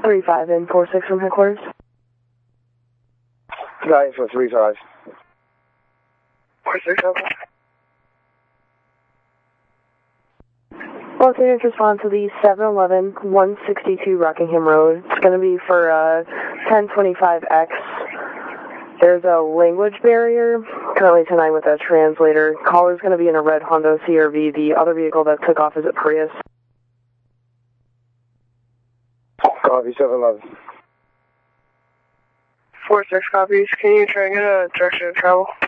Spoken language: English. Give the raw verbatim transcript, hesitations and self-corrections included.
three five and four six from headquarters. Nine for three five. four six over. Los Angeles respond to the seven eleven one sixty-two Rockingham Road. It's going to be for uh, ten twenty-five X. There's a language barrier. Currently tonight with a translator. Caller's going to be in a red Honda C R V. The other vehicle that took off is a Prius. Copy seven eleven. four six copies. Can you try and get a direction of travel?